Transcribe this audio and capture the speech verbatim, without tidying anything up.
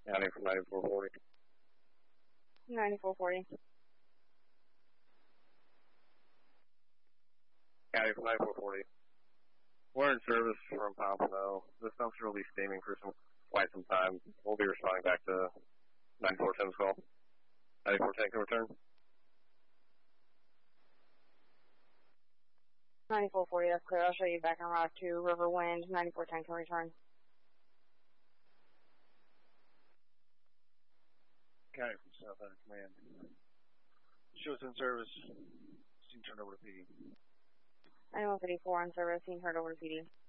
County from ninety-four forty. ninety-four forty. County from ninety-four forty. We're in service from Pompano. This dumpster will be steaming for some quite some time. We'll be responding back to ninety-four ten's call. ninety-four ten can return. ninety-four forty, that's clear. I'll show you back on route two, Riverwind. ninety-four ten can return. County from South Under Command. Show us in service. Scene turned over to P D. ninety-one fifty-four on service, being turned over to P D.